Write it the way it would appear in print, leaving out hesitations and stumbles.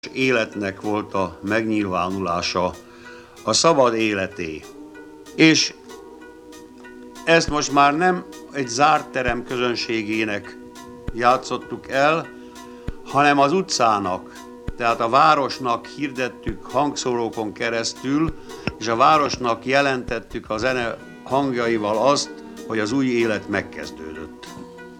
életnek volt a megnyilvánulása, a szabad életé. És ezt most már nem egy zárt terem közönségének játszottuk el, hanem az utcának, tehát a városnak hirdettük hangszórókon keresztül, és a városnak jelentettük a zene hangjaival azt, hogy az új élet megkezdődött.